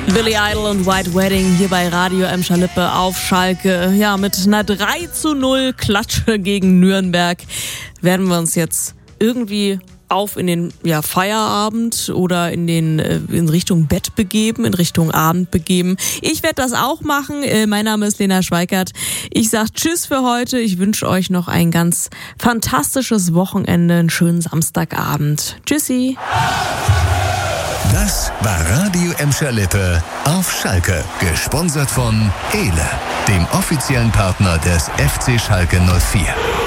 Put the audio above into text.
Billy Idol und White Wedding hier bei Radio Emscher Lippe auf Schalke. Ja, mit einer 3:0 Klatsche gegen Nürnberg werden wir uns jetzt irgendwie auf in den Feierabend oder in Richtung Bett begeben, in Richtung Abend begeben. Ich werde das auch machen. Mein Name ist Lena Schweikert. Ich sage Tschüss für heute. Ich wünsche euch noch ein ganz fantastisches Wochenende, einen schönen Samstagabend. Tschüssi. Das war Radio Emscher Lippe auf Schalke. Gesponsert von Ehle, dem offiziellen Partner des FC Schalke 04.